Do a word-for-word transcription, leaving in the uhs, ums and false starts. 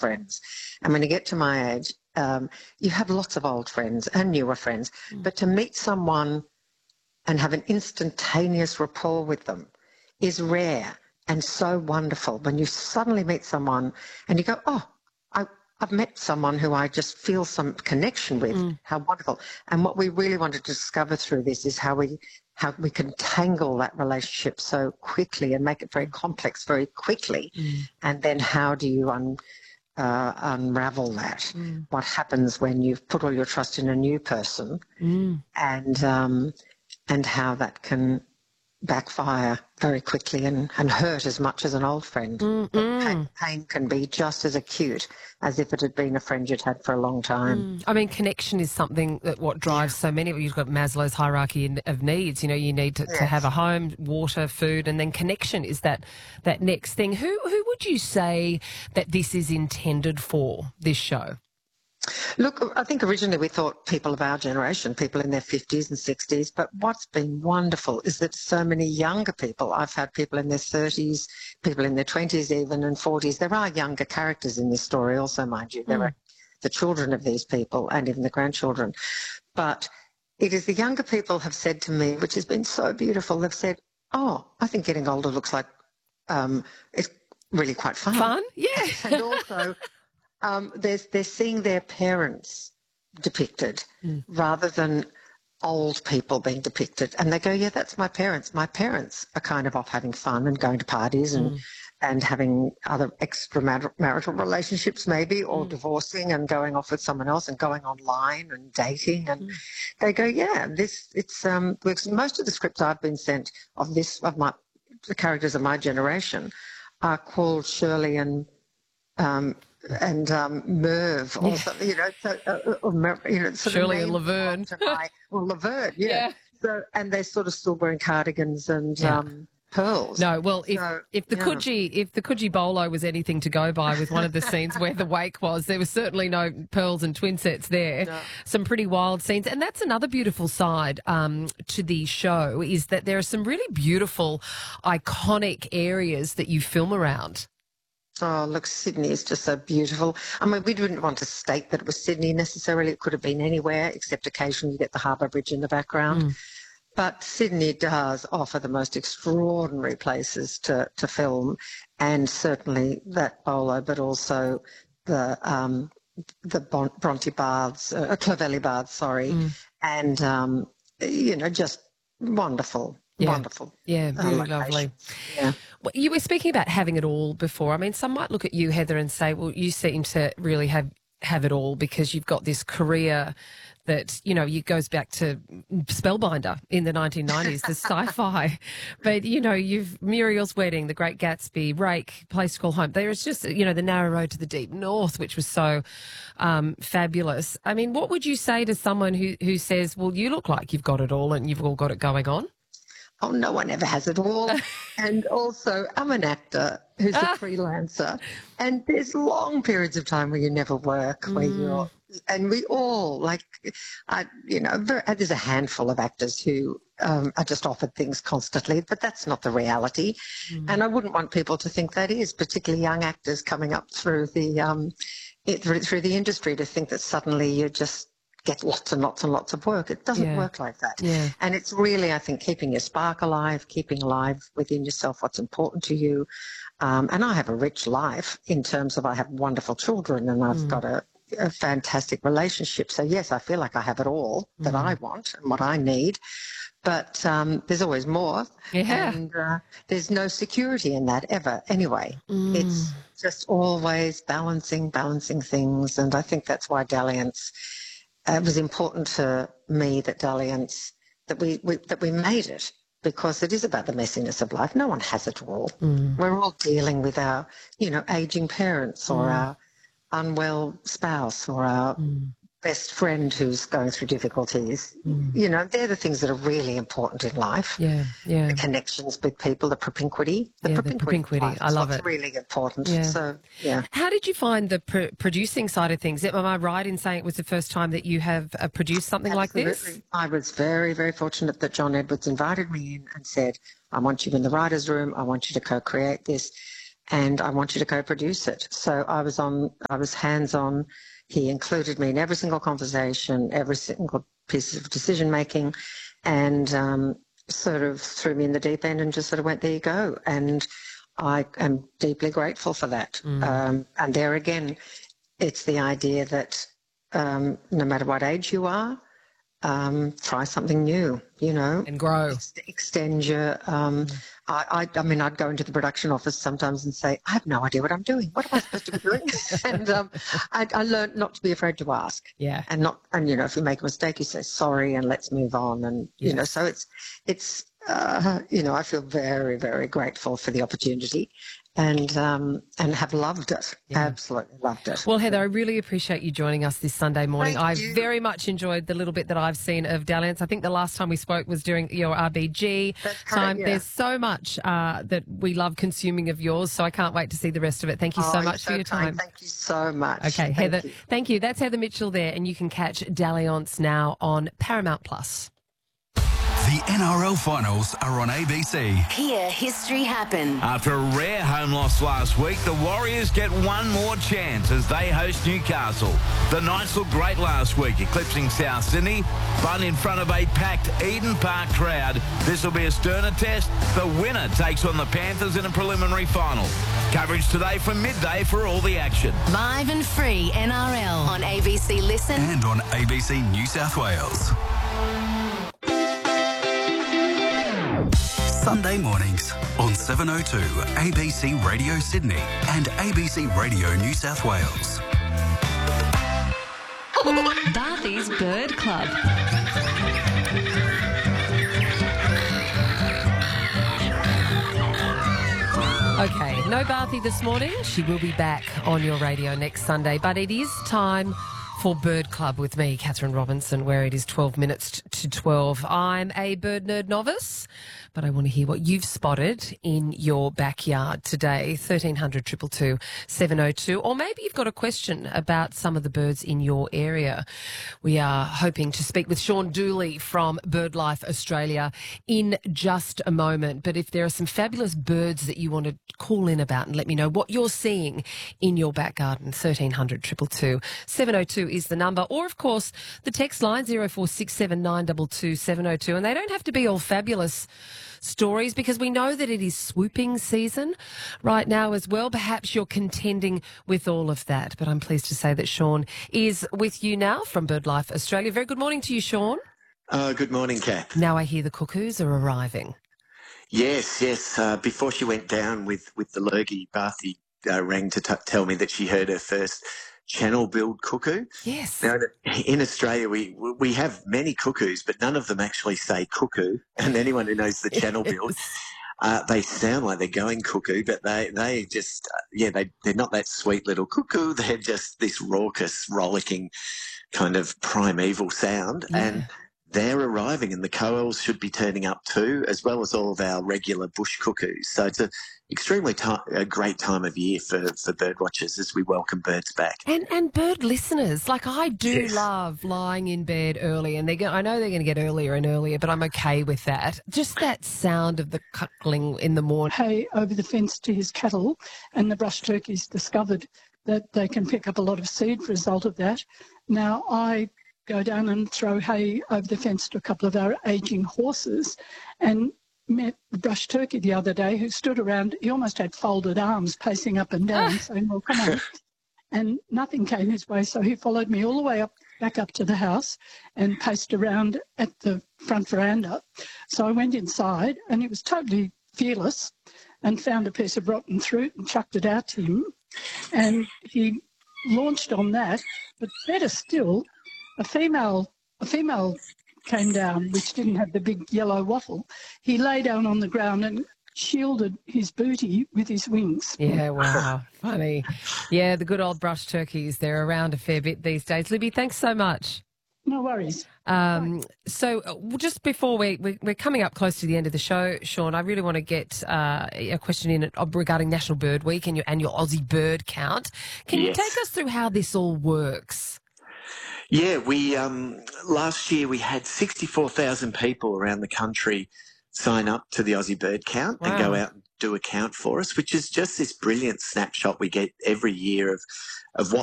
friends. And when you get to my age, um, you have lots of old friends and newer friends. Mm. But to meet someone and have an instantaneous rapport with them is rare and so wonderful. When you suddenly meet someone and you go, oh, I, I've met someone who I just feel some connection with. Mm. How wonderful. And what we really want to discover through this is how we how we can tangle that relationship so quickly and make it very complex very quickly. Mm. And then how do you un, uh, unravel that? Mm. What happens when you've put all your trust in a new person mm. and um, and how that can backfire very quickly and, and hurt as much as an old friend. Mm, mm. Pain, pain can be just as acute as if it had been a friend you'd had for a long time. Mm. I mean, connection is something that what drives yeah. so many of you. You've got Maslow's hierarchy of needs. You know, you need to, yes. to have a home, water, food, and then connection is that that next thing. Who who would you say that this is intended for, this show? Look, I think originally we thought people of our generation, people in their fifties and sixties, but what's been wonderful is that so many younger people, I've had people in their thirties, people in their twenties even, and forties. There are younger characters in this story also, mind you. There mm. are the children of these people and even the grandchildren. But it is the younger people have said to me, which has been so beautiful, they've said, oh, I think getting older looks like um, it's really quite fun. Fun? Yeah. And also... Um, they're, they're seeing their parents depicted mm. rather than old people being depicted. And they go, yeah, that's my parents. My parents are kind of off having fun and going to parties and, mm. and having other extramarital relationships maybe, or mm. divorcing and going off with someone else and going online and dating. And mm. they go, yeah, this, it's, um, most of the scripts I've been sent of this, of my, the characters of my generation are called Shirley and, um, and um, Merv or yeah. something, you know, so, uh, or, you know, sort Shirley of and Laverne. My, well, Laverne, yeah. yeah. So, and they're sort of still wearing cardigans and yeah. um, pearls. No, well, if so, if the yeah. Coogee if the Coogee Bolo was anything to go by with one of the scenes where the wake was, there was certainly no pearls and twin sets there. No. Some pretty wild scenes, and that's another beautiful side um, to the show is that there are some really beautiful, iconic areas that you film around. Oh, look, Sydney is just so beautiful. I mean, we didn't want to state that it was Sydney necessarily. It could have been anywhere, except occasionally you get the Harbour Bridge in the background. Mm. But Sydney does offer the most extraordinary places to, to film, and certainly that Bolo, but also the um, the bon- Bronte Baths, uh, Clovelly Baths, sorry, mm. and, um, you know, just wonderful. Yeah. Wonderful. Yeah, really uh, lovely. Yeah. Well, you were speaking about having it all before. I mean, some might look at you, Heather, and say, well, you seem to really have, have it all because you've got this career that, you know, it goes back to Spellbinder in the nineteen nineties, the sci-fi. But, you know, you've Muriel's Wedding, The Great Gatsby, Rake, Place to Call Home. There is just, you know, The Narrow Road to the Deep North, which was so um, fabulous. I mean, what would you say to someone who, who says, well, you look like you've got it all and you've all got it going on? Oh, no one ever has it all. And also, I'm an actor who's a freelancer, and there's long periods of time where you never work, mm. where you're, and we all, like, I, you know, very, there's a handful of actors who um, are just offered things constantly, but that's not the reality. Mm. And I wouldn't want people to think that is, particularly young actors coming up through the, um, it, through the industry, to think that suddenly you're just get lots and lots and lots of work. It doesn't yeah. work like that. Yeah. And it's really, I think, keeping your spark alive, keeping alive within yourself what's important to you. Um, and I have a rich life in terms of I have wonderful children and I've mm. got a, a fantastic relationship. So, yes, I feel like I have it all mm. that I want and what I need. But um, there's always more. Yeah. And uh, there's no security in that ever anyway. Mm. It's just always balancing, balancing things. And I think that's why Dalliance... Uh, it was important to me that Dalliance, that we, we that we made it, because it is about the messiness of life. No one has it all. Mm. We're all dealing with our, you know, aging parents or mm. our unwell spouse or our mm. best friend who's going through difficulties. Mm. You know, they're the things that are really important in life. Yeah, yeah. The connections with people, the propinquity. The yeah, propinquity. The propinquity. I love it. It's really important. Yeah. So, yeah. How did you find the pr- producing side of things? Am I right in saying it was the first time that you have uh, produced something Absolutely. like this? I was very, very fortunate that John Edwards invited me in and said, I want you in the writer's room. I want you to co-create this. and I want you to co-produce it. So I was on, I was hands-on. He included me in every single conversation, every single piece of decision making, and um, sort of threw me in the deep end and just sort of went, there you go. And I am deeply grateful for that. Mm. Um, and there again, it's the idea that um, no matter what age you are, um, try something new, you know. And grow. Ex- extend your... Um, Mm. I, I, I mean, I'd go into the production office sometimes and say, I have no idea what I'm doing. What am I supposed to be doing? and um, I, I learned not to be afraid to ask. Yeah. And not, and you know, if you make a mistake, you say sorry and let's move on. And you Yes. know, so it's, it's, uh, you know, I feel very, very grateful for the opportunity, and um, and have loved it. Yeah. Absolutely loved it. Well, Heather, I really appreciate you joining us this Sunday morning. Thank I've you. very much enjoyed the little bit that I've seen of Dalliance. I think the last time we spoke was during your R B G That's correct, time. yeah. There's so much uh, that we love consuming of yours, so I can't wait to see the rest of it. Thank you Oh, so you're much so for your kind. time. Thank you so much. Okay, Thank Heather, you. thank you. That's Heather Mitchell there, and you can catch Dalliance now on Paramount Plus. The N R L finals are on A B C. Hear history happen. After a rare home loss last week, the Warriors get one more chance as they host Newcastle. The Knights looked great last week, eclipsing South Sydney, but in front of a packed Eden Park crowd. This will be a sterner test. The winner takes on the Panthers in a preliminary final. Coverage today from midday for all the action. Live and free N R L on A B C Listen. And on A B C New South Wales. Sunday mornings on seven oh two A B C Radio Sydney and A B C Radio New South Wales. Barthy's Bird Club. Okay, no Barthy this morning. She will be back on your radio next Sunday, but it is time for Bird Club with me, Catherine Robinson, where it is twelve minutes to twelve. I'm a bird nerd novice, but I want to hear what you've spotted in your backyard today. thirteen hundred, two two two, seven oh two. Or maybe you've got a question about some of the birds in your area. We are hoping to speak with Sean Dooley from BirdLife Australia in just a moment. But if there are some fabulous birds that you want to call in about and let me know what you're seeing in your back garden, thirteen hundred, two two two, seven oh two is the number. Or, of course, the text line, zero four six seven nine two two seven oh two. And they don't have to be all fabulous stories, because we know that it is swooping season right now as well. Perhaps you're contending with all of that, but I'm pleased to say that Sean is with you now from BirdLife Australia. Very good morning to you, Sean. Uh, good morning, Kath. Now I hear the cuckoos are arriving. Yes, yes. Uh, before she went down with, with the lurgy, Barthy uh, rang to t- tell me that she heard her first channel-billed cuckoo. Yes. Now, in Australia, we we have many cuckoos, but none of them actually say cuckoo. And anyone who knows the channel-billed, uh, they sound like they're going cuckoo, but they they just uh, yeah they they're not that sweet little cuckoo. They're just this raucous, rollicking kind of primeval sound, Yeah. and they're arriving, and the coels should be turning up too, as well as all of our regular bush cuckoos. So it's a extremely ti a great time of year for, for bird watchers as we welcome birds back. And and bird listeners, like I do Yes. love lying in bed early, and they go, I know they're going to get earlier and earlier, but I'm okay with that. Just that sound of the cuckling in the morning. hay over the fence to his cattle, and the brush turkeys discovered that they can pick up a lot of seed as a result of that. Now, I go down and throw hay over the fence to a couple of our ageing horses, and met the brush turkey the other day who stood around. He almost had folded arms, pacing up and down, saying, well, come on. And nothing came his way, so he followed me all the way up, back up to the house and paced around at the front veranda. So I went inside, and he was totally fearless, and found a piece of rotten fruit and chucked it out to him. And he launched on that. But better still, a female, a female came down, which didn't have the big yellow wattle. He lay down on the ground and shielded his booty with his wings. Yeah, wow. Funny. Yeah, the good old brush turkeys, they're around a fair bit these days. Libby, thanks so much. No worries. Um, so uh, just before we, we, we're coming up close to the end of the show, Sean, I really want to get uh, a question in regarding National Bird Week and your annual Aussie bird count. Can Yes. you take us through how this all works? Yeah, we um, last year we had sixty-four thousand people around the country sign up to the Aussie Bird Count Wow. and go out and do a count for us, which is just this brilliant snapshot we get every year of, of what